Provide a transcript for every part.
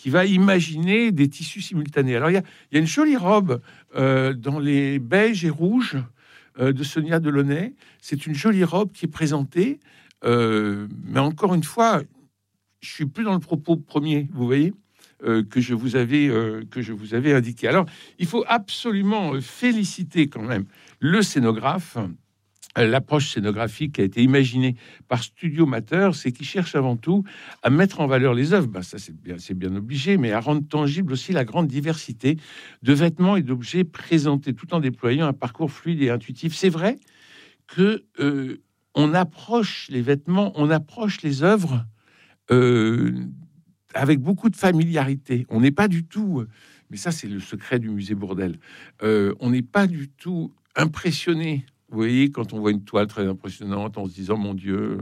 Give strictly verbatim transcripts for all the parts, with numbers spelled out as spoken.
qui va imaginer des tissus simultanés. Alors, il y a, il y a une jolie robe euh, dans les beiges et rouges euh, de Sonia Delaunay. C'est une jolie robe qui est présentée, euh, mais encore une fois, je suis plus dans le propos premier, vous voyez, euh, que je vous avais euh, que je vous avais indiqué. Alors, il faut absolument féliciter quand même le scénographe. L'approche scénographique qui a été imaginée par Studio Mater, c'est qu'il cherche avant tout à mettre en valeur les œuvres. Ben, ça, c'est bien, c'est bien obligé, mais à rendre tangible aussi la grande diversité de vêtements et d'objets présentés, tout en déployant un parcours fluide et intuitif. C'est vrai que euh, on approche les vêtements, on approche les œuvres euh, avec beaucoup de familiarité. On n'est pas du tout, mais ça, c'est le secret du musée Bourdelle. Euh, on n'est pas du tout impressionné. Vous voyez, quand on voit une toile très impressionnante, en se disant, mon Dieu, euh,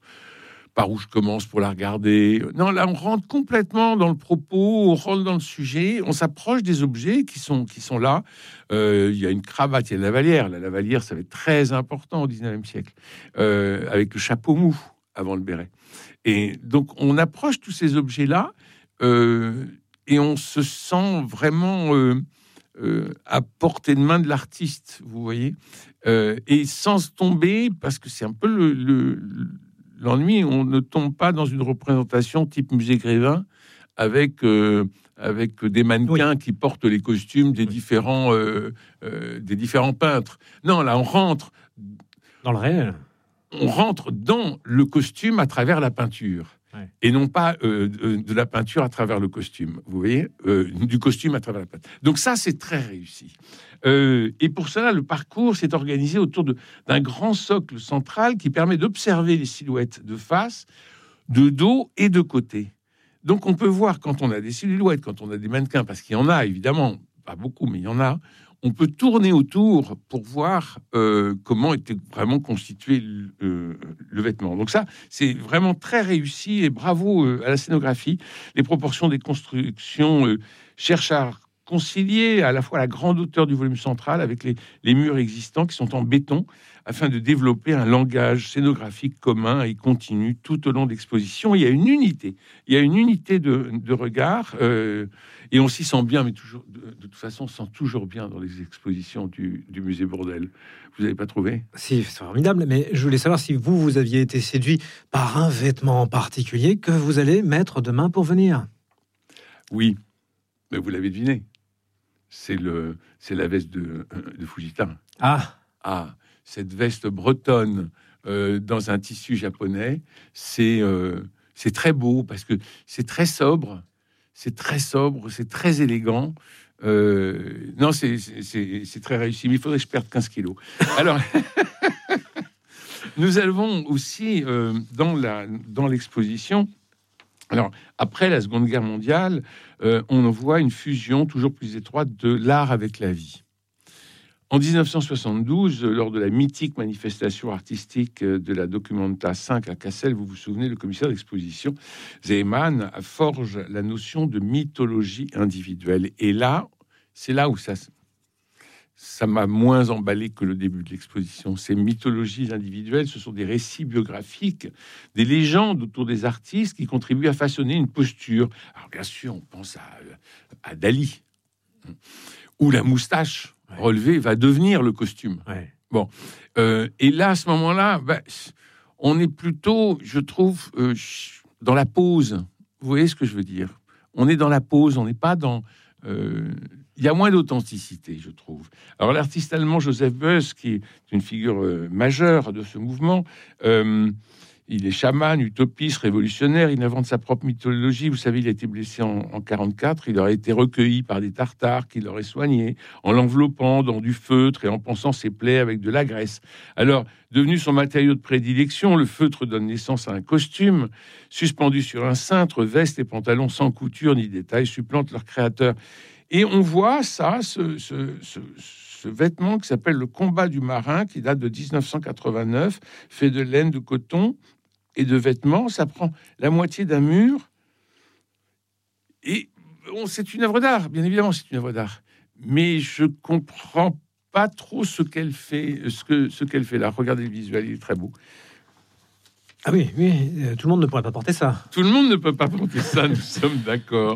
par où je commence pour la regarder? Non, là, on rentre complètement dans le propos, on rentre dans le sujet, on s'approche des objets qui sont, qui sont là. Euh, il y a une cravate, il y a la lavalière. La lavalière, ça va être très important au dix-neuvième siècle, euh, avec le chapeau mou avant le béret. Et donc, on approche tous ces objets-là euh, et on se sent vraiment... Euh, Euh, à portée de main de l'artiste, vous voyez, euh, et sans tomber, parce que c'est un peu le, le, l'ennui, on ne tombe pas dans une représentation type musée Grévin avec, euh, avec des mannequins oui. qui portent les costumes des, oui. différents, euh, euh, des différents peintres. Non, là, on rentre dans le réel. On rentre dans le costume à travers la peinture. Ouais. Et non pas euh, de, de la peinture à travers le costume, vous voyez, euh, du costume à travers la peinture. Donc ça, c'est très réussi. Euh, et pour cela, le parcours s'est organisé autour de, d'un grand socle central qui permet d'observer les silhouettes de face, de dos et de côté. Donc on peut voir quand on a des silhouettes, quand on a des mannequins, parce qu'il y en a évidemment, pas beaucoup, mais il y en a, on peut tourner autour pour voir euh, comment était vraiment constitué le, euh, le vêtement. Donc ça, c'est vraiment très réussi et bravo euh, à la scénographie. Les proportions des constructions euh, cherchent à concilier à la fois la grande hauteur du volume central avec les, les murs existants qui sont en béton afin de développer un langage scénographique commun et continu tout au long de l'exposition. Il y a une unité, il y a une unité de, de regard euh, et on s'y sent bien, mais toujours, de, de toute façon, on se sent toujours bien dans les expositions du, du musée Bourdelle. Vous n'avez pas trouvé? Si, c'est formidable, mais je voulais savoir si vous, vous aviez été séduit par un vêtement en particulier que vous allez mettre demain pour venir. Oui, mais vous l'avez deviné. C'est, le, c'est la veste de, de Fujita. Ah Ah cette veste bretonne euh, dans un tissu japonais, c'est, euh, c'est très beau parce que c'est très sobre, c'est très sobre, c'est très élégant. Euh, non, c'est, c'est, c'est, c'est très réussi, mais il faudrait que je perde quinze kilos. Alors, nous avons aussi euh, dans, la, dans l'exposition, alors après la Seconde Guerre mondiale, euh, on voit une fusion toujours plus étroite de l'art avec la vie. En dix-neuf cent soixante-douze, lors de la mythique manifestation artistique de la Documenta cinq à Cassel, vous vous souvenez, le commissaire d'exposition, Zeeman, forge la notion de mythologie individuelle. Et là, c'est là où ça, ça m'a moins emballé que le début de l'exposition. Ces mythologies individuelles, ce sont des récits biographiques, des légendes autour des artistes qui contribuent à façonner une posture. Alors bien sûr, on pense à, à Dali, où la moustache relevé va devenir le costume. Ouais. Bon, euh, et là, à ce moment-là, bah, on est plutôt, je trouve, euh, dans la pose. Vous voyez ce que je veux dire? On est dans la pose, on n'est pas dans... Euh, il y a moins d'authenticité, je trouve. Alors, l'artiste allemand Joseph Beuys, qui est une figure euh, majeure de ce mouvement, euh, il est chaman, utopiste, révolutionnaire, il invente sa propre mythologie. Vous savez, il a été blessé en, en quarante-quatre, il aurait été recueilli par des Tartares qui l'auraient soigné, en l'enveloppant dans du feutre et en pansant ses plaies avec de la graisse. Alors, devenu son matériau de prédilection, le feutre donne naissance à un costume, suspendu sur un cintre, veste et pantalons sans couture ni détail, supplantent leur créateur. Et on voit ça, ce... ce, ce ce vêtement qui s'appelle le combat du marin, qui date de dix-neuf cent quatre-vingt-neuf, fait de laine, de coton et de vêtements. Ça prend la moitié d'un mur. Et bon, c'est une œuvre d'art, bien évidemment, c'est une œuvre d'art. Mais je comprends pas trop ce qu'elle fait, ce, que, ce qu'elle fait là. Regardez le visuel, il est très beau. Ah oui, oui, tout le monde ne pourrait pas porter ça. Tout le monde ne peut pas porter ça, nous sommes d'accord.